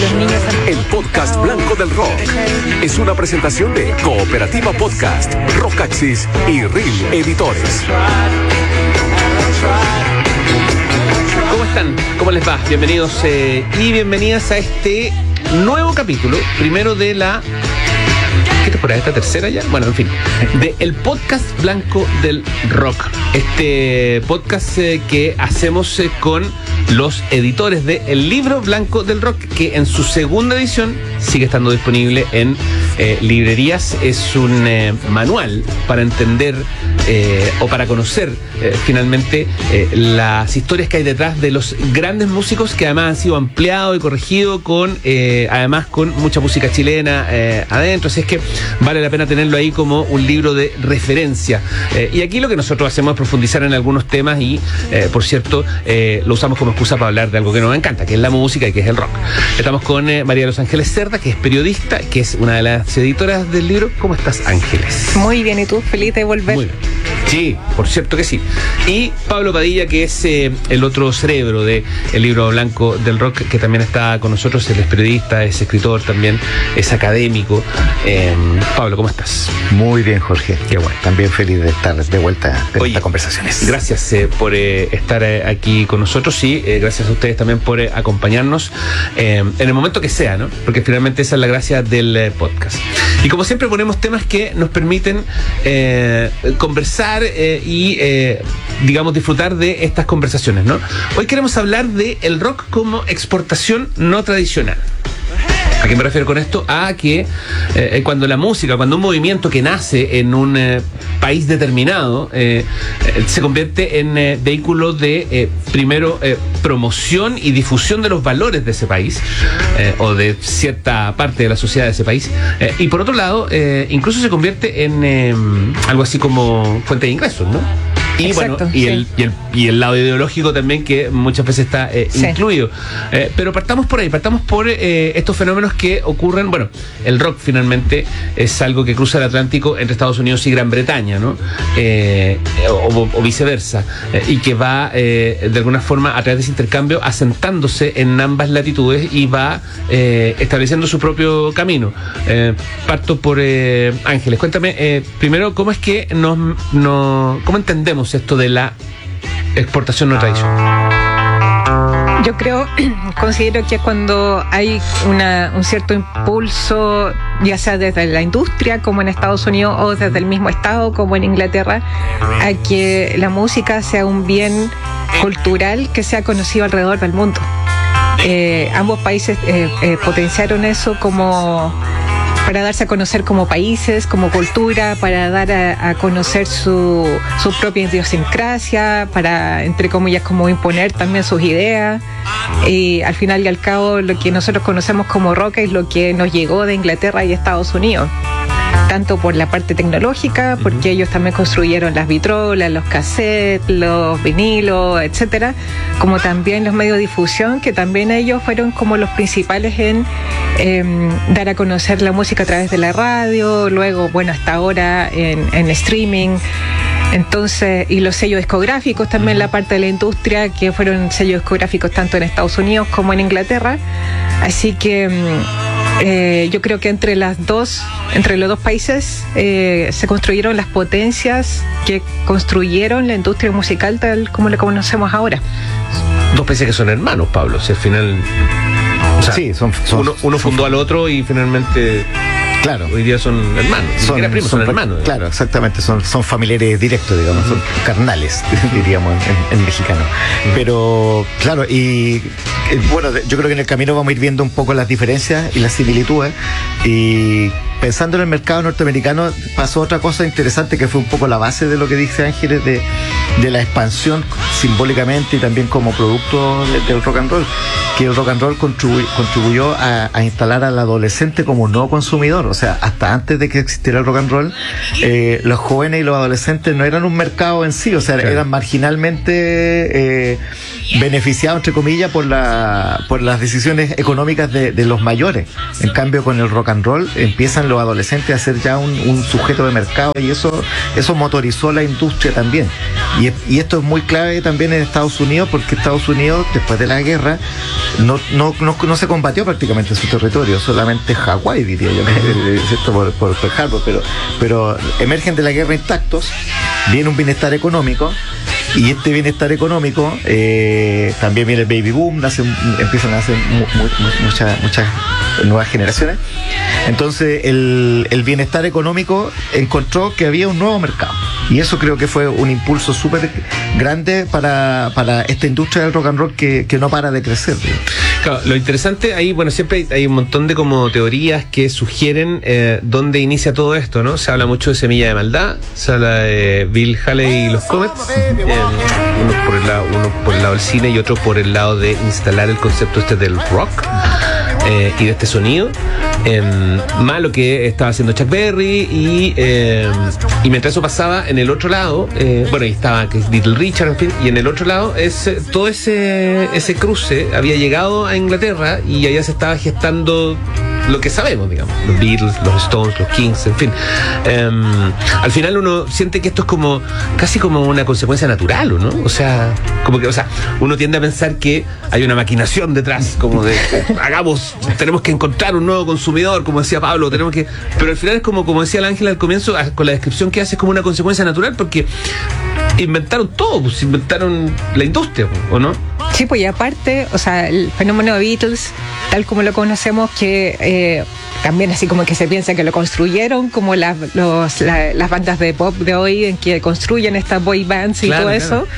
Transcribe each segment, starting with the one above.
los niños. El podcast Blanco del Rock es una presentación de Cooperativa Podcast, Rockaxis y RIL Editores. ¿Cómo están? ¿Cómo les va? Bienvenidos y bienvenidas a este nuevo capítulo, primero de la... ¿Qué temporada? ¿Esta tercera ya? Bueno, en fin, de el podcast Blanco del Rock. Este podcast que hacemos con los editores de El Libro Blanco del Rock, que en su segunda edición sigue estando disponible en librerías. Es un manual para entender o para conocer finalmente las historias que hay detrás de los grandes músicos, que además han sido ampliados y corregidos con además con mucha música chilena adentro. Así es que vale la pena tenerlo ahí como un libro de referencia. Y aquí lo que nosotros hacemos es profundizar en algunos temas y, por cierto, lo usamos como excusa para hablar de algo que nos encanta, que es la música y que es el rock. Estamos con María de los Ángeles Cerda, que es periodista, que es una de las editoras del libro. ¿Cómo estás, Ángeles? Muy bien, ¿y tú? Feliz de volver. Muy bien. Sí, por cierto que sí. Y Pablo Padilla, que es el otro cerebro de El Libro Blanco del Rock, que también está con nosotros. Él es periodista, es escritor también, es académico. Pablo, ¿cómo estás? Muy bien, Jorge. Qué bueno. También feliz de estar de vuelta en estas conversaciones. Gracias por estar aquí con nosotros y gracias a ustedes también por acompañarnos en el momento que sea, ¿no? Porque finalmente esa es la gracia del podcast. Y como siempre ponemos temas que nos permiten conversar y digamos disfrutar de estas conversaciones, ¿no? Hoy queremos hablar de el rock como exportación no tradicional. ¿A qué me refiero con esto? A que cuando la música, cuando un movimiento que nace en un país determinado se convierte en vehículo de primero promoción y difusión de los valores de ese país o de cierta parte de la sociedad de ese país, y por otro lado incluso se convierte en algo así como fuente de ingresos, ¿no? Y exacto, bueno, y el lado ideológico también, que muchas veces está incluido. Pero partamos por ahí, partamos por estos fenómenos que ocurren. Bueno, el rock finalmente es algo que cruza el Atlántico entre Estados Unidos y Gran Bretaña, ¿no? O viceversa, y que va de alguna forma a través de ese intercambio asentándose en ambas latitudes y va estableciendo su propio camino. Parto por Ángeles. Cuéntame primero cómo es que cómo entendemos esto de la exportación no tradicional. Yo considero que cuando hay un cierto impulso, ya sea desde la industria como en Estados Unidos o desde el mismo Estado como en Inglaterra, a que la música sea un bien cultural que sea conocido alrededor del mundo. Ambos países potenciaron eso como para darse a conocer como países, como cultura, para dar a conocer su propia idiosincrasia, para, entre comillas, como imponer también sus ideas. Y al final y al cabo, lo que nosotros conocemos como rock es lo que nos llegó de Inglaterra y Estados Unidos. Tanto por la parte tecnológica, porque ellos también construyeron las vitrolas, los cassettes, los vinilos, etcétera, como también los medios de difusión, que también ellos fueron como los principales en dar a conocer la música a través de la radio, luego, bueno, hasta ahora en streaming. Entonces, y los sellos discográficos también, la parte de la industria, que fueron sellos discográficos tanto en Estados Unidos como en Inglaterra. Así que yo creo que entre los dos países se construyeron las potencias que construyeron la industria musical tal como la conocemos ahora. Dos países que son hermanos, Pablo. Si al final, o sea, sí, uno fundó al otro y finalmente, claro, hoy día son hermanos. Son hermanos. Claro, exactamente. Son familiares directos, digamos, son carnales, diríamos en mexicano. Pero, claro, y bueno, yo creo que en el camino vamos a ir viendo un poco las diferencias y las similitudes. Y pensando en el mercado norteamericano, pasó otra cosa interesante que fue un poco la base de lo que dice Ángeles de la expansión simbólicamente y también como producto del rock and roll, que el rock and roll contribuyó a instalar al adolescente como no consumidor. O sea, hasta antes de que existiera el rock and roll, los jóvenes y los adolescentes no eran un mercado en sí, o sea, claro, eran marginalmente beneficiado, entre comillas, por las decisiones económicas de los mayores. En cambio, con el rock and roll empiezan los adolescentes a ser ya un sujeto de mercado, y eso motorizó la industria también. Y esto es muy clave también en Estados Unidos, porque Estados Unidos, después de la guerra, no se combatió prácticamente su territorio, solamente Hawái, diría yo, ¿cierto? por Pearl Harbor, pero emergen de la guerra intactos, viene un bienestar económico, y este bienestar económico también viene el baby boom, empiezan a nacer muchas nuevas generaciones. Entonces el bienestar económico encontró que había un nuevo mercado, y eso creo que fue un impulso súper grande para esta industria del rock and roll que no para de crecer. Claro, lo interesante ahí, bueno, siempre hay un montón de como teorías que sugieren dónde inicia todo esto, ¿no? Se habla mucho de Semilla de Maldad, se habla de Bill Haley y los Comets, uno por el lado del cine y otro por el lado de instalar el concepto del rock y de este sonido, más lo que estaba haciendo Chuck Berry, y mientras eso pasaba, en el otro lado, bueno, ahí estaba Little Richard, en fin, y en el otro lado todo ese cruce había llegado a Inglaterra, y allá se estaba gestando lo que sabemos, digamos, los Beatles, los Stones, los Kings, en fin. Al final uno siente que esto es como casi como una consecuencia natural, ¿no? O sea, uno tiende a pensar que hay una maquinación detrás, como de tenemos que encontrar un nuevo consumidor, como decía Pablo, pero al final es como decía la Ángela al comienzo, con la descripción que hace, es como una consecuencia natural, porque inventaron todo, pues inventaron la industria, ¿o no? Sí, pues, y aparte, o sea, el fenómeno de Beatles, tal como lo conocemos, que también así como que se piensa que lo construyeron como las bandas de pop de hoy, en que construyen estas boy bands y todo eso,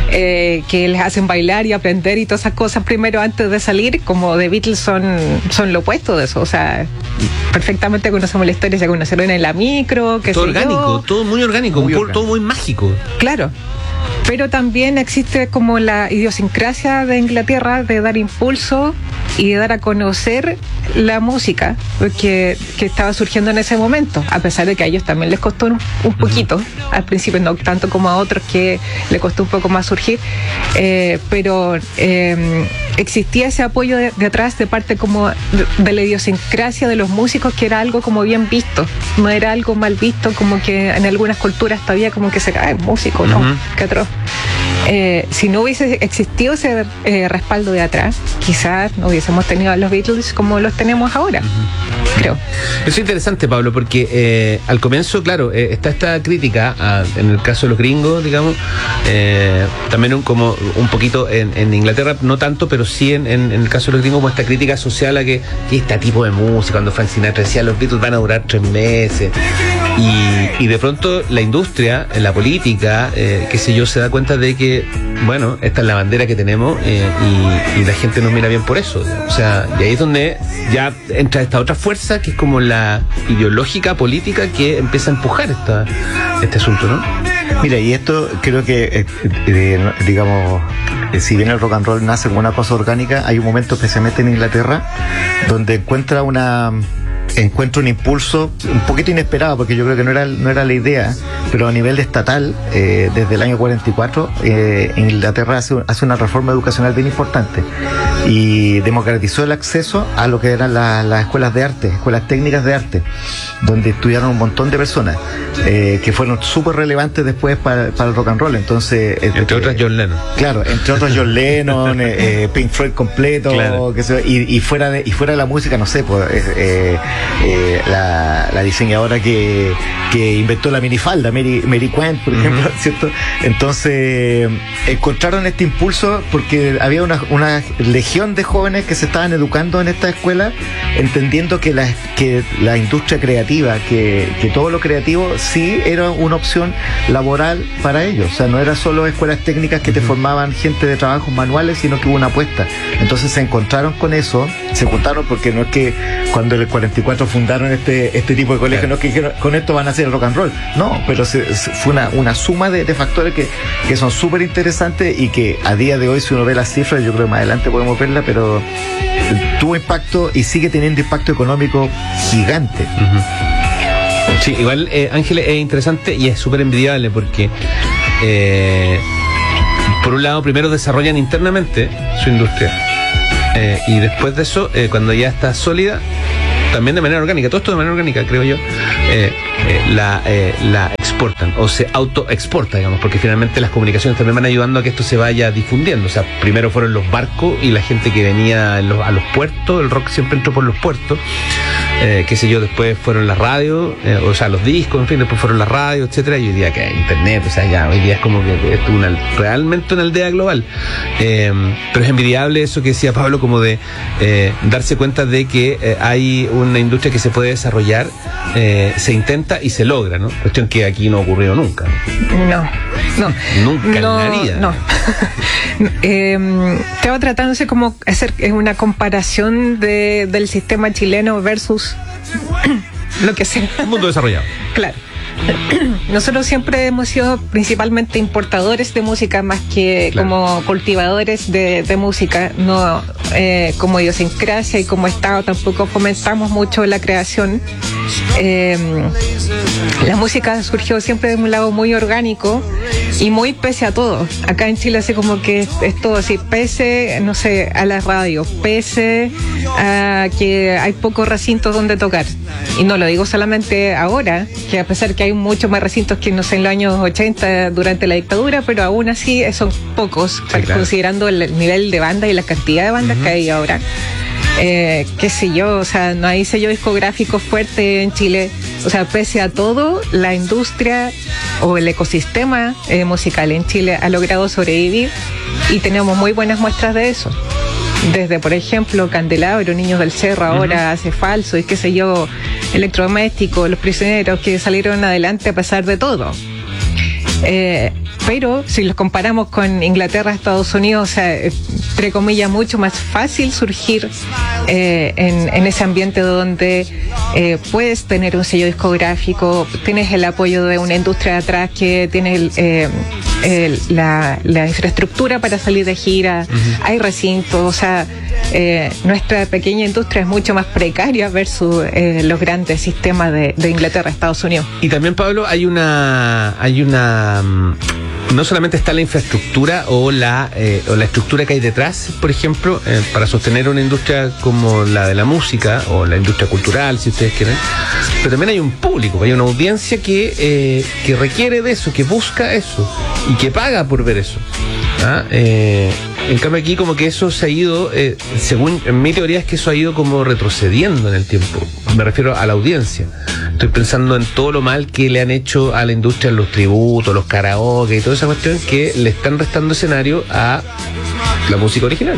que les hacen bailar y aprender y todas esas cosas primero antes de salir, como The Beatles son lo opuesto de eso. O sea, perfectamente conocemos la historia, se conocieron en la micro, que todo orgánico, todo muy orgánico, todo muy mágico. Claro. Pero también existe como la idiosincrasia de Inglaterra de dar impulso y de dar a conocer la música que estaba surgiendo en ese momento, a pesar de que a ellos también les costó un poquito, al principio no tanto como a otros que le costó un poco más surgir, pero existía ese apoyo de atrás de parte como de la idiosincrasia de los músicos, que era algo como bien visto, no era algo mal visto, como que en algunas culturas todavía como que se cae músico, ¿no? ¿Qué otro? Si no hubiese existido ese respaldo de atrás, quizás no hubiésemos tenido a los Beatles como los tenemos ahora, creo. Eso es interesante, Pablo, porque al comienzo, claro, está esta crítica en el caso de los gringos, digamos, también como un poquito en Inglaterra, no tanto, pero sí en el caso de los gringos, como esta crítica social a que este tipo de música, cuando Frank Sinatra decía los Beatles van a durar 3 meses, y de pronto la industria, la política, qué sé yo, se da cuenta de que, bueno, esta es la bandera que tenemos, y la gente nos mira bien por eso. O sea, y ahí es donde ya entra esta otra fuerza, que es como la ideológica, política, que empieza a empujar este asunto, ¿no? Mira, y esto creo que, digamos, si bien el rock and roll nace como una cosa orgánica, hay un momento especialmente en Inglaterra donde encuentra un impulso un poquito inesperado, porque yo creo que no era la idea, pero a nivel estatal, desde el año 44, Inglaterra hace una reforma educacional bien importante y democratizó el acceso a lo que eran las escuelas de arte, escuelas técnicas de arte, donde estudiaron un montón de personas que fueron súper relevantes después para el rock and roll. Entonces, entre otras John Lennon. Claro, entre otros John Lennon, Pink Floyd completo, claro. Y fuera de la música, no sé, pues la diseñadora que inventó la minifalda, Mary Quant, por ejemplo, ¿cierto? Entonces encontraron este impulso porque había una legión de jóvenes que se estaban educando en esta escuela, entendiendo que la industria creativa, que todo lo creativo sí era una opción laboral para ellos. O sea, no era solo escuelas técnicas que te formaban gente de trabajos manuales, sino que hubo una apuesta. Entonces se encontraron con eso, se juntaron, porque no es que cuando en el 44 fundaron este tipo de colegios, no es que dijeron, con esto van a hacer el rock and roll, no, pero fue una suma de factores que son súper interesantes, y que a día de hoy, si uno ve las cifras, yo creo que más adelante podemos verla, pero tuvo impacto y sigue teniendo impacto económico gigante. Sí, igual, Ángel, es interesante y es súper envidiable, porque por un lado, primero desarrollan internamente su industria y después de eso, cuando ya está sólida, también de manera orgánica, todo esto de manera orgánica, creo yo, la exportan o se autoexporta, digamos, porque finalmente las comunicaciones también van ayudando a que esto se vaya difundiendo. O sea, primero fueron los barcos y la gente que venía a los puertos, el rock siempre entró por los puertos, qué sé yo, después fueron las radios, o sea, los discos, en fin, después fueron las radios, etcétera, y hoy día que internet, o sea, ya hoy día es como que esto es realmente una aldea global. Pero es envidiable eso que decía Pablo, como de darse cuenta de que hay una industria que se puede desarrollar, se intenta y se logra, ¿no? Cuestión que aquí no ha ocurrido nunca. No. Nunca en la vida. No. Estaba tratándose como hacer una comparación del sistema chileno versus lo que sea. El mundo desarrollado. Claro. Nosotros siempre hemos sido principalmente importadores de música más que como cultivadores de música, no como idiosincrasia y como Estado tampoco fomentamos mucho la creación. La música surgió siempre de un lado muy orgánico y muy pese a todo. Acá en Chile así como que es todo así, pese, no sé, a la radio, pese a que hay pocos recintos donde tocar. Y no lo digo solamente ahora, que a pesar que hay muchos más recintos que no sé en los años 80 durante la dictadura, pero aún así son pocos, sí, claro, considerando el nivel de banda y la cantidad de bandas que hay ahora. Qué sé yo, o sea, no hay sello discográfico fuerte en Chile. O sea, pese a todo, la industria o el ecosistema musical en Chile ha logrado sobrevivir y tenemos muy buenas muestras de eso. Desde, por ejemplo, Candelabro, Niños del Cerro, ahora Hace Falso, y qué sé yo, Electrodoméstico, Los Prisioneros, que salieron adelante a pesar de todo. Pero si los comparamos con Inglaterra, Estados Unidos, o sea, entre comillas, mucho más fácil surgir en ese ambiente donde puedes tener un sello discográfico, tienes el apoyo de una industria atrás que tiene la infraestructura para salir de gira, hay recintos, o sea, nuestra pequeña industria es mucho más precaria versus los grandes sistemas de Inglaterra, Estados Unidos. Y también, Pablo, hay una no solamente está la infraestructura o la estructura que hay detrás, por ejemplo, para sostener una industria como la de la música o la industria cultural, si ustedes quieren, pero también hay un público, hay una audiencia que requiere de eso, que busca eso y que paga por ver eso. En cambio aquí como que eso se ha ido, según mi teoría es que eso ha ido como retrocediendo en el tiempo. Me refiero a la audiencia. Estoy pensando en todo lo mal que le han hecho a la industria, los tributos, los karaoke y toda esa cuestión, que le están restando escenario a la música original.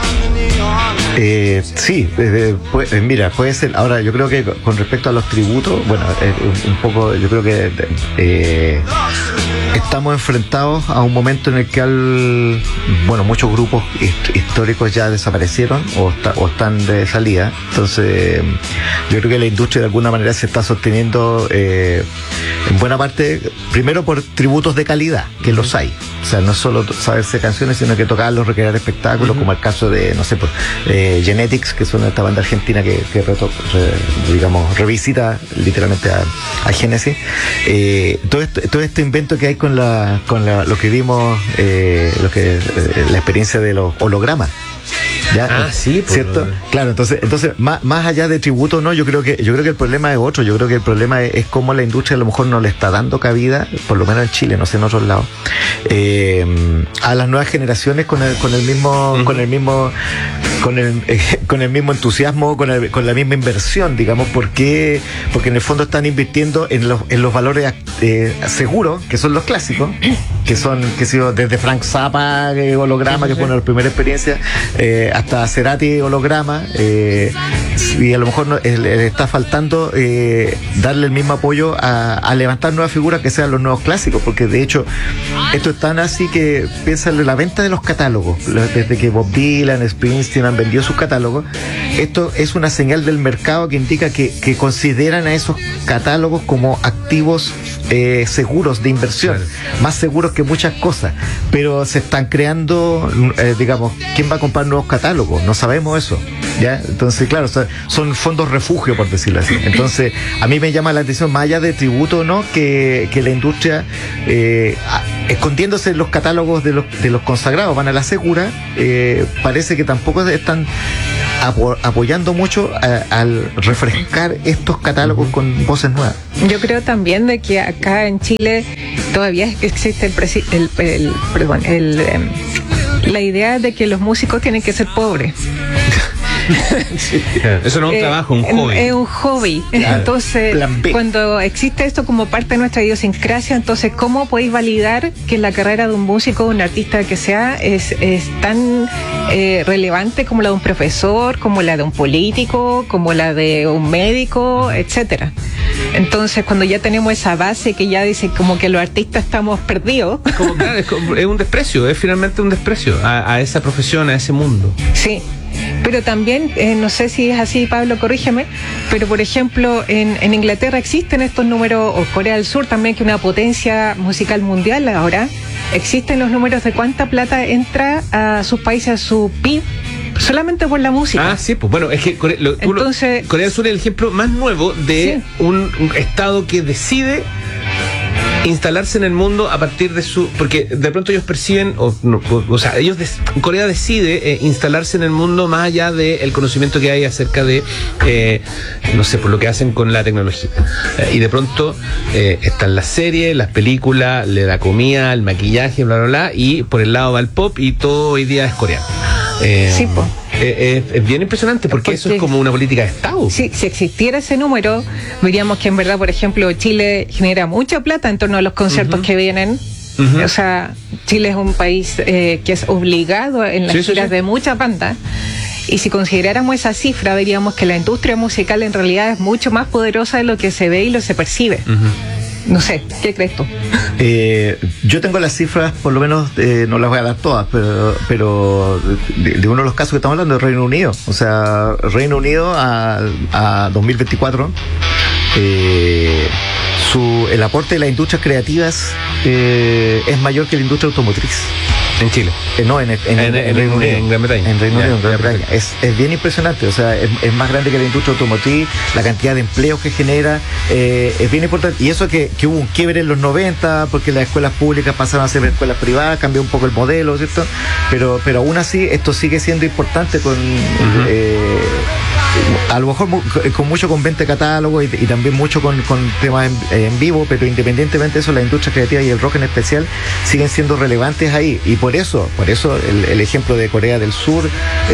Sí, mira, puede ser. Ahora, yo creo que con respecto a los tributos, bueno, un poco, yo creo que estamos enfrentados a un momento en el que muchos grupos históricos ya desaparecieron o están de salida. Entonces, yo creo que la industria de alguna manera se está sosteniendo en buena parte, primero por tributos de calidad, que los hay. O sea, no solo saberse canciones, sino que tocarlos, recrear espectáculos, como el caso de, no sé, pues, Genetics, que son esta banda argentina que revisita literalmente a Genesis. Todo este invento que hay con lo que vimos, la experiencia de los hologramas. ¿Ya? Sí, ¿cierto? Claro, entonces más allá de tributo, no, yo creo que el problema es otro. Yo creo que el problema es cómo la industria a lo mejor no le está dando cabida, por lo menos en Chile, no sé en otros lados, a las nuevas generaciones con el mismo entusiasmo, con la misma inversión, digamos, porque en el fondo están invirtiendo en los valores seguros, que son los clásicos, que son, desde Frank Zappa, holograma, que fue una de las primeras experiencias, hasta Cerati holograma, y a lo mejor le está faltando darle el mismo apoyo a levantar nuevas figuras que sean los nuevos clásicos, porque de hecho esto es tan así que piensa en la venta de los catálogos. Desde que Bob Dylan, Springsteen han vendido sus catálogos, esto es una señal del mercado que indica que consideran a esos catálogos como activos seguros de inversión, más seguros que muchas cosas, pero se están creando, digamos, ¿quién va a comprar nuevos catálogos? No sabemos eso, ¿ya? Entonces, claro, son fondos refugio, por decirlo así. Entonces, a mí me llama la atención, más allá de tributo o no, que la industria, escondiéndose en los catálogos de los consagrados, van a la segura, parece que tampoco están apoyando mucho al refrescar estos catálogos con voces nuevas. Yo creo también de que acá en Chile todavía existe la idea de que los músicos tienen que ser pobres. Sí. Eso no es un trabajo, un hobby. Es un hobby. Claro. Entonces, cuando existe esto como parte de nuestra idiosincrasia, entonces, ¿cómo podéis validar que la carrera de un músico, un artista que sea, es tan relevante como la de un profesor, como la de un político, como la de un médico, etcétera? Entonces, cuando ya tenemos esa base que ya dice como que los artistas estamos perdidos. Claro, es un desprecio, es finalmente un desprecio a esa profesión, a ese mundo. Sí. Pero también, no sé si es así, Pablo, corrígeme, pero por ejemplo, en Inglaterra existen estos números, o Corea del Sur también, que es una potencia musical mundial ahora, existen los números de cuánta plata entra a sus países, a su PIB, solamente por la música. Ah, sí, pues bueno, es que Corea del Sur es el ejemplo más nuevo de un estado que decide instalarse en el mundo a partir de porque de pronto ellos perciben, Corea decide instalarse en el mundo más allá del conocimiento que hay acerca de, no sé, por lo que hacen con la tecnología. Y de pronto están las series, las películas, la comida, el maquillaje, bla, bla, bla, y por el lado va el pop y todo hoy día es coreano. Sí, pues. Es bien impresionante porque eso es como una política de Estado. Sí, si existiera ese número, veríamos que en verdad, por ejemplo, Chile genera mucha plata en torno a los conciertos que vienen. O sea, Chile es un país que es obligado en las giras de muchas bandas. Y si consideráramos esa cifra, veríamos que la industria musical en realidad es mucho más poderosa de lo que se ve y lo se percibe. No sé, ¿qué crees tú? Yo tengo las cifras, por lo menos, no las voy a dar todas, pero de uno de los casos que estamos hablando, de Reino Unido. O sea, Reino Unido a 2024, el aporte de las industrias creativas es mayor que la industria automotriz. En Chile. No, en Reino Unido. En Gran Bretaña. En Reino Unido, en Gran Bretaña. Es bien impresionante. O sea, es más grande que la industria automotriz, la cantidad de empleos que genera, es bien importante. Y eso que hubo un quiebre en los 90, porque las escuelas públicas pasaron a ser escuelas privadas, cambió un poco el modelo, ¿cierto? Pero aún así, esto sigue siendo importante a lo mejor con mucho con venta de catálogo y también mucho con temas en vivo, pero independientemente de eso, la industria creativa y el rock en especial siguen siendo relevantes ahí. Y por eso el ejemplo de Corea del Sur,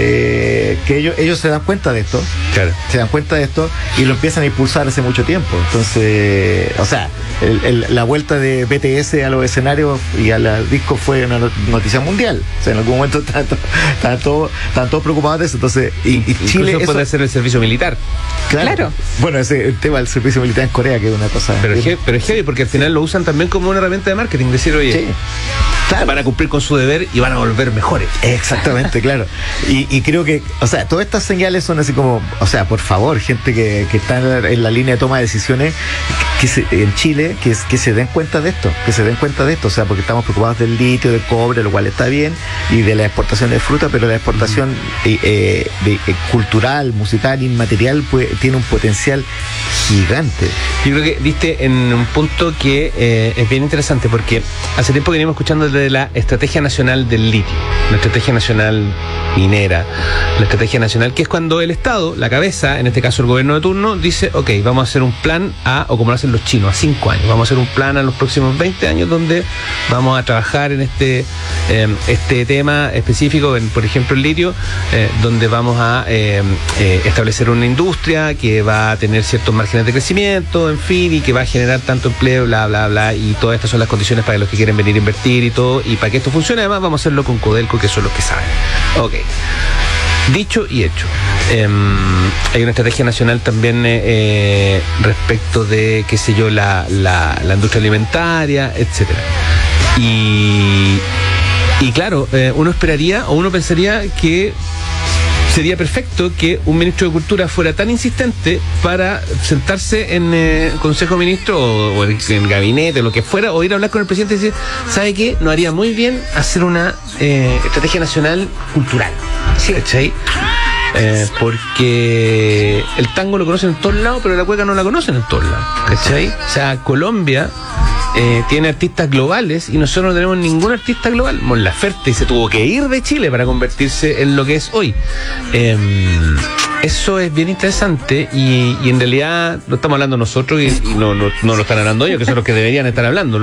que ellos se dan cuenta de esto, se dan cuenta de esto y lo empiezan a impulsar hace mucho tiempo. Entonces, o sea, la vuelta de BTS a los escenarios y a la disco fue una noticia mundial. O sea, en algún momento estaban todos preocupados de eso. Entonces, y Chile puede ser el servicio militar. Claro. Bueno, el tema del servicio militar en Corea, que es una cosa. Pero es heavy, porque al final lo usan también como una herramienta de marketing, decir, oye, van a cumplir con su deber y van a volver mejores. Exactamente, claro. Y creo que, o sea, todas estas señales son así como, o sea, por favor, gente que está en la línea de toma de decisiones en Chile, que se den cuenta de esto, o sea, porque estamos preocupados del litio, del cobre, lo cual está bien, y de la exportación de fruta, pero la exportación cultural, musical, inmaterial, pues tiene un potencial gigante. Yo creo que diste en un punto que es bien interesante, porque hace tiempo que venimos escuchando de la Estrategia Nacional del Litio, la Estrategia Nacional Minera, la Estrategia Nacional, que es cuando el Estado, la cabeza, en este caso el gobierno de turno, dice, ok, vamos a hacer un plan o como lo hacen los chinos, a 5 años, vamos a hacer un plan a los próximos 20 años donde vamos a trabajar en este tema específico, por ejemplo el litio, donde vamos a establecer una industria que va a tener ciertos márgenes de crecimiento, en fin, y que va a generar tanto empleo, bla, bla, bla, y todas estas son las condiciones para los que quieren venir a invertir y todo, y para que esto funcione, además vamos a hacerlo con Codelco, que son los que saben. Ok. Dicho y hecho, hay una estrategia nacional también respecto de, qué sé yo, la industria alimentaria, etcétera. Y claro, uno esperaría o uno pensaría que sería perfecto que un ministro de Cultura fuera tan insistente para sentarse en Consejo de Ministros o en gabinete, lo que fuera, o ir a hablar con el presidente y decir, ¿sabe qué? Nos haría muy bien hacer una estrategia nacional cultural. Sí. ¿Cachai? Porque el tango lo conocen en todos lados, pero la cueca no la conocen en todos lados. ¿Cachai? O sea, Colombia tiene artistas globales y nosotros no tenemos ningún artista global. Mon Laferte se tuvo que ir de Chile para convertirse en lo que es hoy. Eso es bien interesante y en realidad lo estamos hablando nosotros y no lo están hablando ellos, que son los que deberían estar hablando.